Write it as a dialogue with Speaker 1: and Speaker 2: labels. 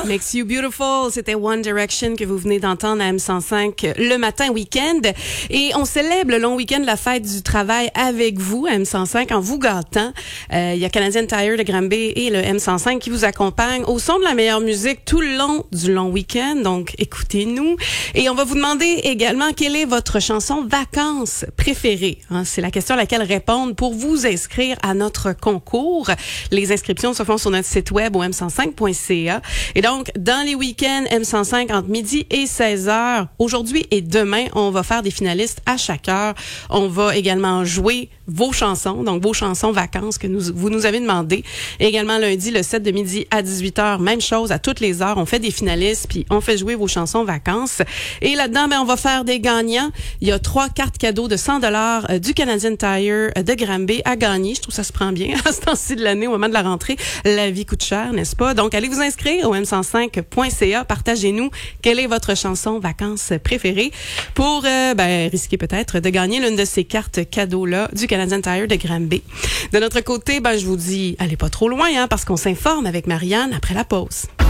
Speaker 1: Makes You Beautiful, c'était One Direction que vous venez d'entendre à M105 le matin week-end. Et on célèbre le long week-end de la fête du travail avec vous à M105 en vous gâtant. Il y a Canadian Tire de Granby et le M105 qui vous accompagnent au son de la meilleure musique tout le long du long week-end. Donc, écoutez-nous. Et on va vous demander également quelle est votre chanson vacances préférée. C'est la question à laquelle répondre pour vous inscrire à notre concours. Les inscriptions se font sur notre site web au m105.ca. Et donc, dans les week-ends M105 entre midi et 16h, aujourd'hui et demain, on va faire des finalistes à chaque heure. On va également jouer vos chansons, donc vos chansons vacances que vous nous avez demandé. Et également lundi, le 7 de midi à 18h, même chose, à toutes les heures, on fait des finalistes puis on fait jouer vos chansons vacances. Et là-dedans, on va faire des gagnants. Il y a 3 cartes cadeaux de 100$ du Canadian Tire de Granby à gagner. Je trouve que ça se prend bien à ce temps-ci de l'année, au moment de la rentrée. La vie coûte cher, n'est-ce pas? Donc, allez vous inscrire au m105.ca. Partagez-nous quelle est votre chanson vacances préférée pour risquer peut-être de gagner l'une de ces cartes cadeaux-là du Canadian Tire de Granby. De notre côté, je vous dis, allez pas trop loin, parce qu'on s'informe avec Marianne après la pause.